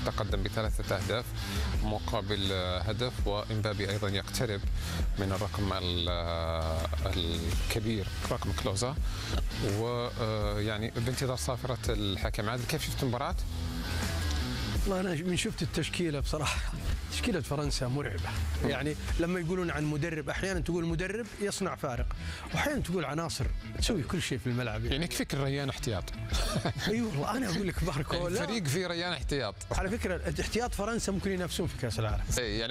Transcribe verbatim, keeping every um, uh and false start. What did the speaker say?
يتقدم بثلاثة أهداف مقابل هدف، وإمبابي أيضا يقترب من الرقم الكبير رقم كلوزا. ويعني بانتظار صافرة الحكم عادل، كيف شفت المباراة؟ والله أنا من شفت التشكيلة بصراحة، تشكيلة فرنسا مرعبة. يعني لما يقولون عن مدرب أحيانا تقول مدرب يصنع فارق، وأحيانا تقول عناصر تسوي كل شيء في الملعب. يعني يكفيك الريان احتياط. اي والله انا اقول لك باركو الفريق فيه ريان احتياط. على فكرة احتياط فرنسا ممكن ينافسون في كأس العالم. يعني